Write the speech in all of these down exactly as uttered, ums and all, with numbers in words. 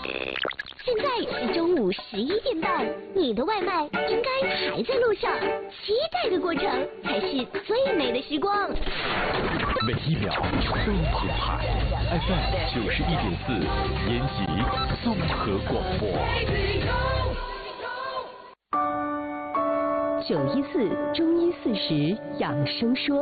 现在是中午十一点半，你的外卖应该还在路上，期待的过程才是最美的时光。 每一秒都澎湃 ，F M 九十一点四，延吉综合广播。 九一四中医四十养生说。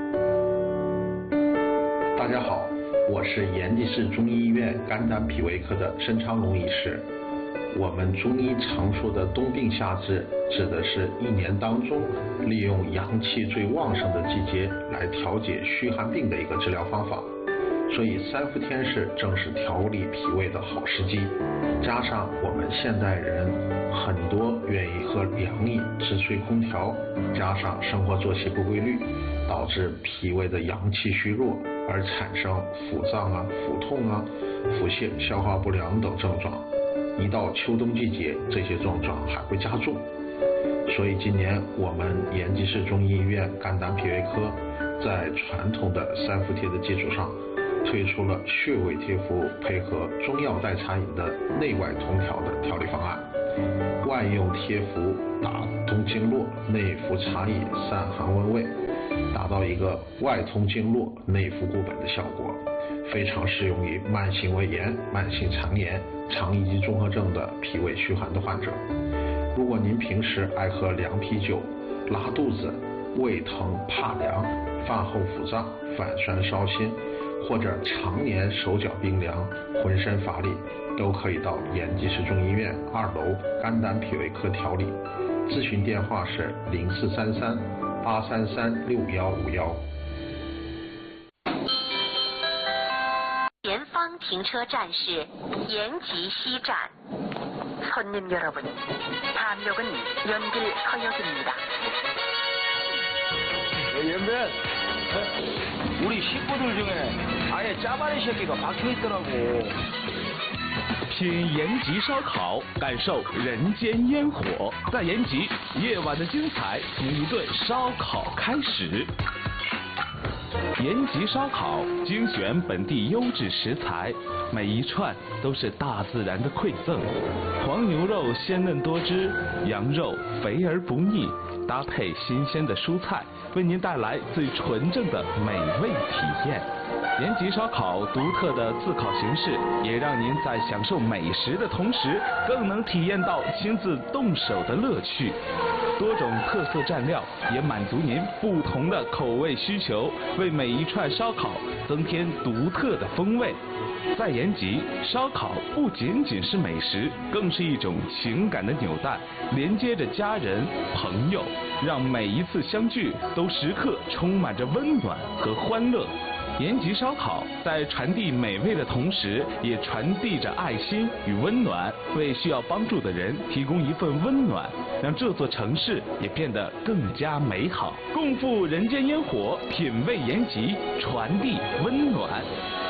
大家好，我是延吉市中医医院肝胆脾胃科的申昌龙医师。我们中医常说的冬病夏治，指的是一年当中利用阳气最旺盛的季节来调节虚寒病的一个治疗方法。所以三伏天是正是调理脾胃的好时机。加上我们现代人很多愿意喝凉饮直吹空调，加上生活作息不规律，导致脾胃的阳气虚弱，而产生腹胀啊、腹痛啊、腹泻、消化不良等症状。一到秋冬季节，这些症状还会加重。所以今年我们延吉市中医医院肝胆脾胃科在传统的三伏贴的基础上，推出了穴位贴敷配合中药代茶饮的内外同调的调理方案。外用贴敷打通经络，内服茶饮散寒温胃，达到一个外通经络、内服固本的效果，非常适用于慢性胃炎、慢性肠炎、肠易激综合症的脾胃虚寒的患者。如果您平时爱喝凉啤酒、拉肚子、胃疼怕凉、饭后腹胀、反酸烧心，或者常年手脚冰凉、浑身乏力，都可以到延吉市中医院二楼肝胆脾胃科调理。咨询电话是零四三三八三三六幺五幺。 前方停车站是延吉西站。손님여러분, 다음역은 연길서역입니다. 연변, 우리 식구들 중에 아예 짜바리 새끼가 박혀있더라고. 品延吉烧烤，感受人间烟火。在延吉，夜晚的精彩从一顿烧烤开始。延吉烧烤精选本地优质食材，每一串都是大自然的馈赠。黄牛肉鲜嫩多汁，羊肉肥而不腻，搭配新鲜的蔬菜，为您带来最纯正的美味体验。延吉烧烤独特的自烤形式，也让您在享受美食的同时，更能体验到亲自动手的乐趣。多种特色蘸料也满足您不同的口味需求，为每一串烧烤增添独特的风味。在延吉，烧烤不仅仅是美食，更是一种情感的纽带，连接着家人、朋友，让每一次相聚都时刻充满着温暖和欢乐。延吉烧烤在传递美味的同时，也传递着爱心与温暖，为需要帮助的人提供一份温暖，让这座城市也变得更加美好。共赴人间烟火，品味延吉，传递温暖。